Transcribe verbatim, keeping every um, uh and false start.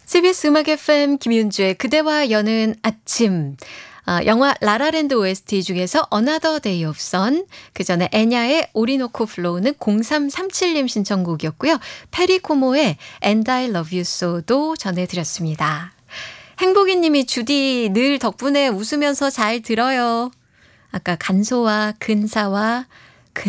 씨비에스 음악 에프엠 김윤주의 그대와 여는 아침. 아, 영화 라라랜드 오에스티 중에서 Another Day of Sun, 그 전에 애냐의 오리노코 플로우는 공삼삼칠 님 신청곡이었고요. 페리코모의 And I Love You So도 전해드렸습니다. 행복이 님이 주디 늘 덕분에 웃으면서 잘 들어요. 아까 간소와 근사와